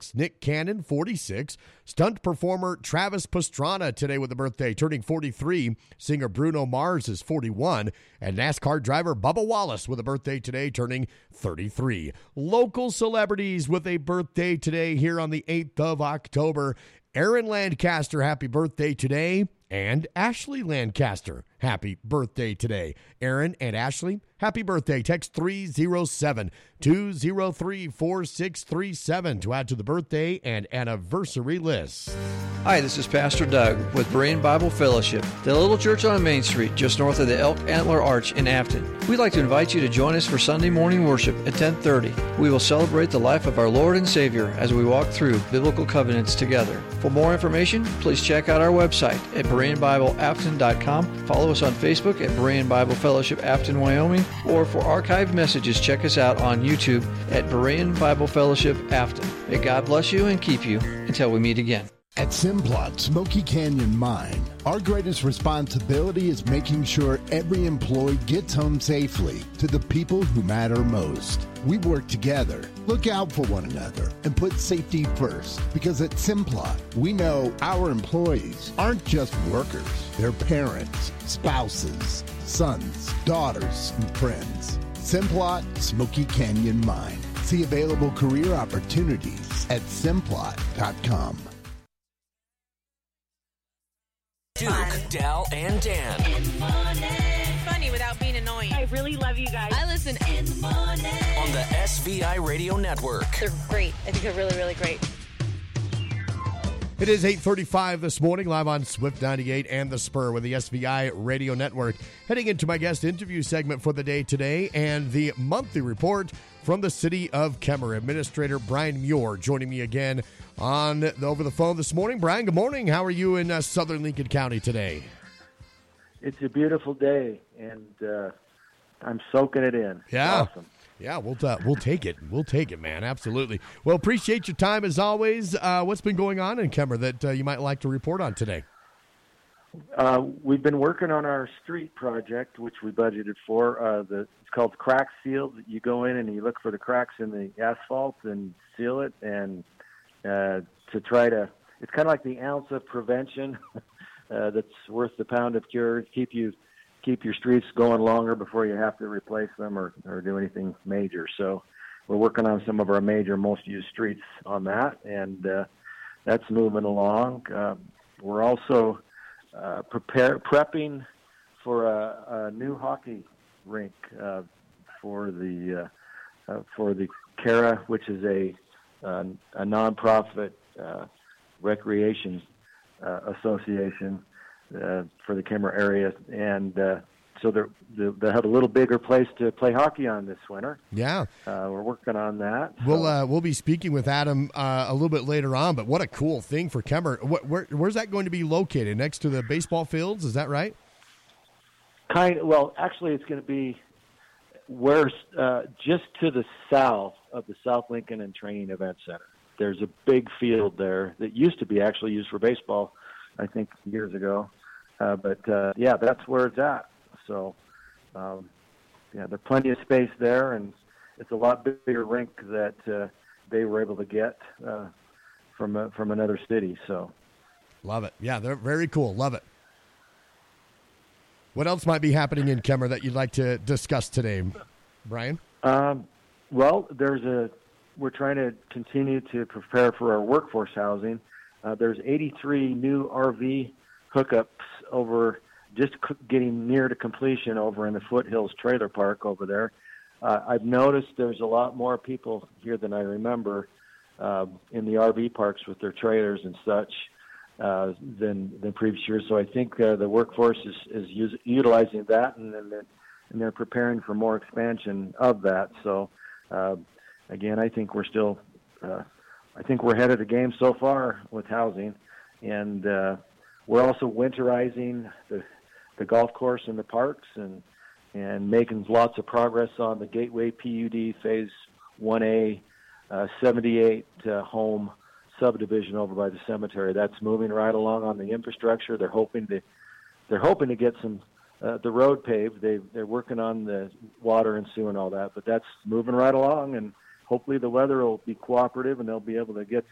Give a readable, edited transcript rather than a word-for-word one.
46. Nick Cannon, 46. Stunt performer Travis Pastrana today with a birthday, turning 43. Singer Bruno Mars is 41. And NASCAR driver Bubba Wallace with a birthday today, turning 33. Local celebrities with a birthday today here on the 8th of October. Aaron Lancaster, happy birthday today. And Ashley Lancaster, happy birthday today. Aaron and Ashley, happy birthday. Text 307-203-4637 to add to the birthday and anniversary list. Hi, this is Pastor Doug with Berean Bible Fellowship, the little church on Main Street just north of the Elk Antler Arch in Afton. We'd like to invite you to join us for Sunday morning worship at 10:30. We will celebrate the life of our Lord and Savior as we walk through biblical covenants together. For more information, please check out our website at BereanBibleAfton.com. Follow us on Facebook at Berean Bible Fellowship Afton, Wyoming, or for archived messages, check us out on YouTube at Berean Bible Fellowship Afton. May God bless you and keep you until we meet again. At Simplot Smoky Canyon Mine, our greatest responsibility is making sure every employee gets home safely to the people who matter most. We work together, look out for one another, and put safety first. Because at Simplot, we know our employees aren't just workers. They're parents, spouses, sons, daughters, and friends. Simplot Smoky Canyon Mine. See available career opportunities at Simplot.com. Duke, Dal, and Dan. In the morning. Funny without being annoying. I really love you guys. I listen in the morning. On the SVI Radio Network. They're great. I think they're really, really great. It is 8:35 this morning, live on Swift 98 and The Spur with the SVI Radio Network. Heading into my guest interview segment for the day today and the monthly report from the city of Kemmer. Administrator Brian Muir joining me again over the phone this morning. Brian, good morning. How are you in southern Lincoln County today? It's a beautiful day, and I'm soaking it in. Yeah. Awesome. Yeah, we'll take it. We'll take it, man. Absolutely. Well, appreciate your time as always. What's been going on in Kemmer that you might like to report on today? We've been working on our street project, which we budgeted for. It's called Crack Seal. You go in and you look for the cracks in the asphalt and seal it, and to try to, it's kind of like the ounce of prevention that's worth the pound of cure. Keep your streets going longer before you have to replace them or do anything major. So we're working on some of our major, most used streets on that, and that's moving along. We're also prepping for a new hockey rink for the CARA, which is a nonprofit recreation association for the Kemmer area, and so they'll have a little bigger place to play hockey on this winter. Yeah, we're working on that. We'll be speaking with Adam a little bit later on. But what a cool thing for Kemmer! Where's that going to be located? Next to the baseball fields? Is that right? Well, actually, it's going to be just to the south of the South Lincoln and Training Event Center. There's a big field there that used to be actually used for baseball, I think, years ago. But that's where it's at. So, there's plenty of space there, and it's a lot bigger rink that they were able to get from another city. So, love it. Yeah, they're very cool. Love it. What else might be happening in Kemmer that you'd like to discuss today, Brian? Well, we're trying to continue to prepare for our workforce housing. There's 83 new RV hookups over, just getting near to completion over in the Foothills Trailer Park over there. I've noticed there's a lot more people here than I remember in the RV parks with their trailers and such than previous years. So I think the workforce is utilizing that, and they're preparing for more expansion of that. So again, I think we're still I think we're ahead of the game so far with housing, and we're also winterizing the golf course and the parks, and making lots of progress on the Gateway PUD Phase 1A 78 home subdivision over by the cemetery. That's moving right along on the infrastructure. They're hoping to get some the road paved. They're working on the water and sewer and all that, but that's moving right along, and hopefully the weather will be cooperative and they'll be able to get